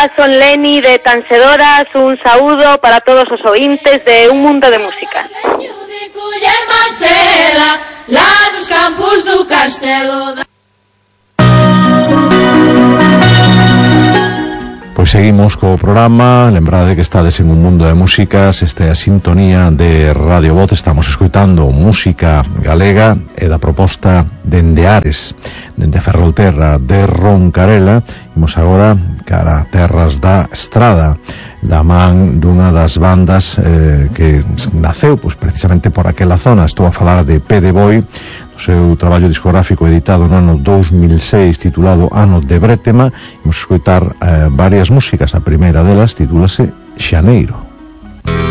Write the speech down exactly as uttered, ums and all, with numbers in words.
Hola, son Leni de Tansedoras, un saúdo para todos os ointes de Un Mundo de Música. Pois seguimos co programa. Lembrade que estades en Un Mundo de Músicas. Esta é a sintonía de Radio Voz. Estamos escoitando música galega e da proposta dende Ares, dende Ferrolterra de Roncarela. Imos agora cara a terras da Estrada, da man dunha das bandas eh, que naceu pois, precisamente por aquela zona. Estou a falar de Pé de Boi, do seu traballo discográfico editado no ano dos mil seis titulado Ano de Brétema. Imos escoitar eh, varias músicas. A primeira delas titúlase Xaneiro.